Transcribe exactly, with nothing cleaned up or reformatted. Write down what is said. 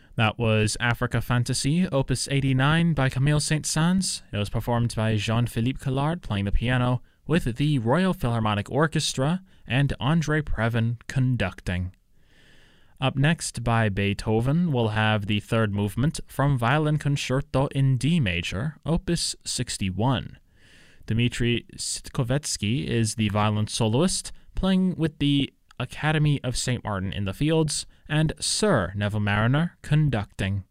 That was Africa Fantasy, Opus eighty-nine by Camille Saint-Saëns. It was performed by Jean-Philippe Collard playing the piano, with the Royal Philharmonic Orchestra and André Previn conducting. Up next, by Beethoven, we'll have the third movement from Violin Concerto in D major, Opus sixty-one. Dmitri Sitkovetsky is the violin soloist, playing with the Academy of Saint Martin in the Fields, and Sir Neville Marriner conducting.